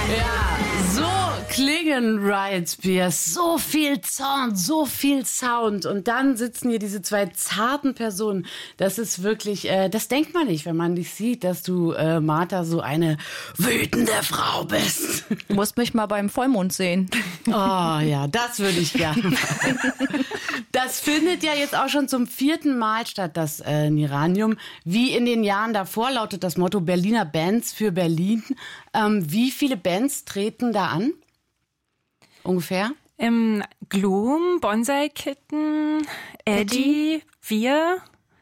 Ja, so klingen Riot Spears. So viel Zorn, so viel Sound. Und dann sitzen hier diese zwei zarten Personen. Das ist wirklich, das denkt man nicht, wenn man dich sieht, dass du, Martha, so eine wütende Frau bist. Du musst mich mal beim Vollmond sehen. Oh ja, das würde ich gerne machen. Das findet ja jetzt auch schon zum 4. Mal statt, das Niranium. Wie in den Jahren davor lautet das Motto Berliner Bands für Berlin. Wie viele Bands treten da an? Ungefähr? Gloom, Bonsai Kitten, Eddie, wir.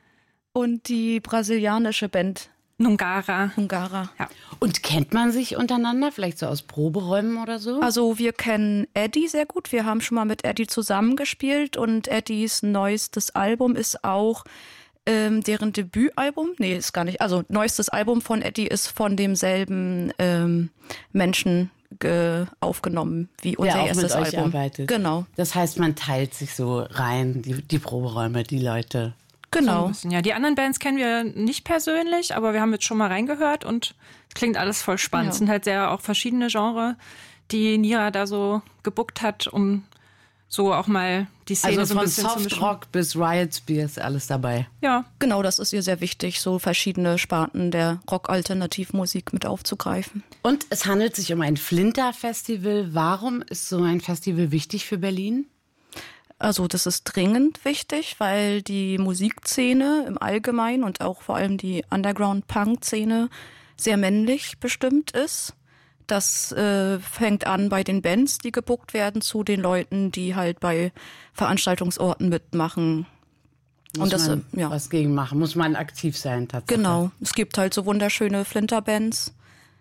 Und die brasilianische Band Nungara. Ja. Und kennt man sich untereinander? Vielleicht so aus Proberäumen oder so? Also wir kennen Eddie sehr gut. Wir haben schon mal mit Eddie zusammengespielt und Eddies neuestes Album ist auch deren Debütalbum. Nee, ist gar nicht. Also neuestes Album von Eddie ist von demselben Menschen aufgenommen wie unser erstes mit euch Album. Arbeitet. Genau. Das heißt, man teilt sich so rein, die Proberäume, die Leute. Genau. So ein bisschen, ja, die anderen Bands kennen wir nicht persönlich, aber wir haben jetzt schon mal reingehört und es klingt alles voll spannend. Es sind halt sehr auch verschiedene Genres, die Nira da so gebuckt hat, um so auch mal die Szene Also so ein von bisschen zu mischen. Softrock bis Riot Spears, alles dabei. Ja. Genau, das ist ihr sehr wichtig, so verschiedene Sparten der Rock-Alternativmusik mit aufzugreifen. Und es handelt sich um ein Flinter-Festival. Warum ist so ein Festival wichtig für Berlin? Also das ist dringend wichtig, weil die Musikszene im Allgemeinen und auch vor allem die Underground-Punk-Szene sehr männlich bestimmt ist. Das fängt an bei den Bands, die gebuckt werden, zu den Leuten, die halt bei Veranstaltungsorten mitmachen. Muss man was gegen machen, muss man aktiv sein tatsächlich. Genau, es gibt halt so wunderschöne Flinterbands,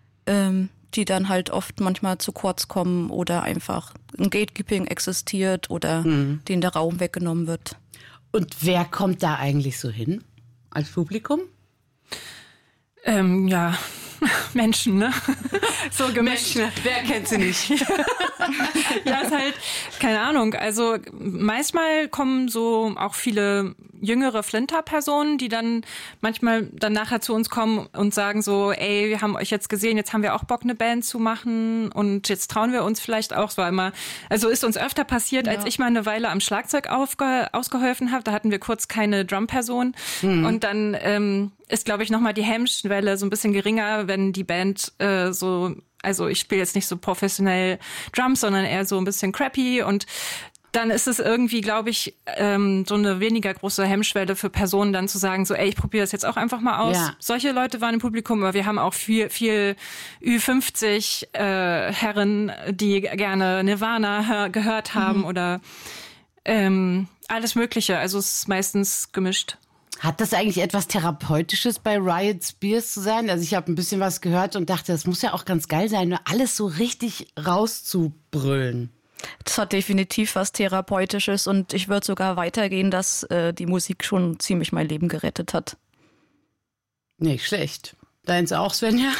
die dann halt oft manchmal zu kurz kommen oder einfach ein Gatekeeping existiert oder denen der Raum weggenommen wird. Und wer kommt da eigentlich so hin als Publikum? Ja, Menschen, ne? So gemischt. Menschen, wer kennt sie nicht? Ja, ist halt, keine Ahnung, also manchmal kommen so auch viele jüngere Flinter-Personen, die dann manchmal dann nachher zu uns kommen und sagen so, ey, wir haben euch jetzt gesehen, jetzt haben wir auch Bock, eine Band zu machen und jetzt trauen wir uns vielleicht auch. Es war immer, also ist uns öfter passiert, als ich mal eine Weile am Schlagzeug ausgeholfen habe, da hatten wir kurz keine Drum-Person und dann ist, glaube ich, nochmal die Hemmschwelle so ein bisschen geringer, wenn die Band also ich spiele jetzt nicht so professionell Drums, sondern eher so ein bisschen crappy und dann ist es irgendwie, glaube ich, so eine weniger große Hemmschwelle für Personen dann zu sagen, so, ey, ich probiere das jetzt auch einfach mal aus. Ja. Solche Leute waren im Publikum, aber wir haben auch viel Ü50 Herren, die gerne Nirvana gehört haben oder alles Mögliche. Also es ist meistens gemischt. Hat das eigentlich etwas Therapeutisches bei Riot Spears zu sein? Also ich habe ein bisschen was gehört und dachte, das muss ja auch ganz geil sein, nur alles so richtig rauszubrüllen. Das hat definitiv was Therapeutisches und ich würde sogar weitergehen, dass die Musik schon ziemlich mein Leben gerettet hat. Nicht schlecht. Deins auch, Svenja?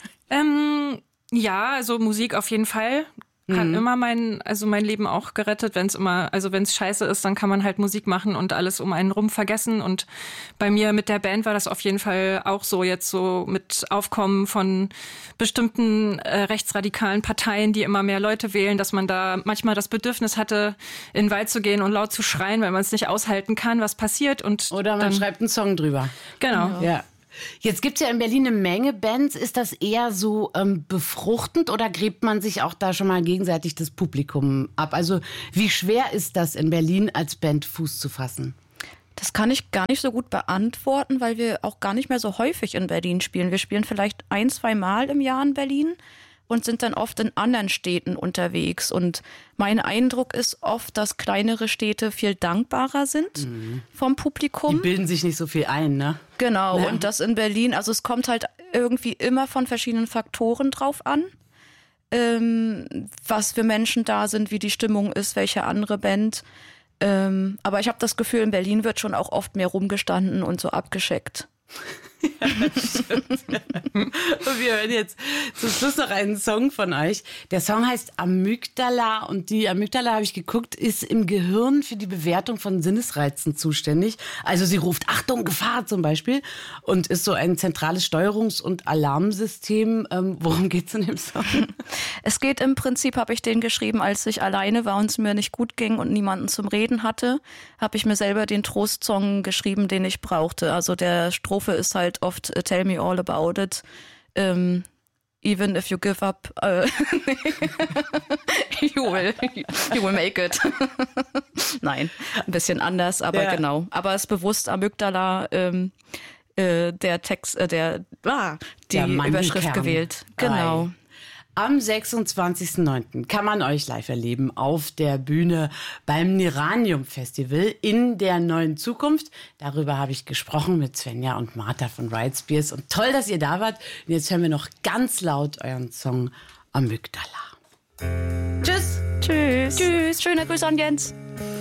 Ja, also Musik auf jeden Fall. Hat immer mein Leben auch gerettet, wenn es scheiße ist, dann kann man halt Musik machen und alles um einen rum vergessen. Und bei mir mit der Band war das auf jeden Fall auch so, jetzt so mit Aufkommen von bestimmten rechtsradikalen Parteien, die immer mehr Leute wählen, dass man da manchmal das Bedürfnis hatte, in den Wald zu gehen und laut zu schreien, weil man es nicht aushalten kann, was passiert. Oder man schreibt einen Song drüber. Genau. Ja. Jetzt gibt es ja in Berlin eine Menge Bands. Ist das eher so befruchtend oder gräbt man sich auch da schon mal gegenseitig das Publikum ab? Also wie schwer ist das in Berlin als Band Fuß zu fassen? Das kann ich gar nicht so gut beantworten, weil wir auch gar nicht mehr so häufig in Berlin spielen. Wir spielen vielleicht 1-2 Mal im Jahr in Berlin und sind dann oft in anderen Städten unterwegs. Und mein Eindruck ist oft, dass kleinere Städte viel dankbarer sind vom Publikum. Die bilden sich nicht so viel ein, ne? Genau, Ja. und das in Berlin, also es kommt halt irgendwie immer von verschiedenen Faktoren drauf an, was für Menschen da sind, wie die Stimmung ist, welche andere Band. Aber ich habe das Gefühl, in Berlin wird schon auch oft mehr rumgestanden und so abgescheckt. Und wir hören jetzt zum Schluss noch einen Song von euch. Der Song heißt Amygdala und die Amygdala, habe ich geguckt, ist im Gehirn für die Bewertung von Sinnesreizen zuständig. Also sie ruft Achtung, Gefahr zum Beispiel und ist so ein zentrales Steuerungs- und Alarmsystem. Worum geht's in dem Song? Es geht im Prinzip, habe ich den geschrieben, als ich alleine war und es mir nicht gut ging und niemanden zum Reden hatte, habe ich mir selber den Trostsong geschrieben, den ich brauchte. Also der Strophe ist halt oft Tell me all about it. Even if you give up, you will make it. Nein, ein bisschen anders, aber genau. Aber es ist bewusst Amygdala, der Text, die Überschrift gewählt. Genau. Am 26.09. kann man euch live erleben auf der Bühne beim Niranium Festival in der neuen Zukunft. Darüber habe ich gesprochen mit Svenja und Martha von Riot Spears. Und toll, dass ihr da wart. Und jetzt hören wir noch ganz laut euren Song Amygdala. Tschüss. Tschüss. Tschüss. Schöne Grüße an Jens.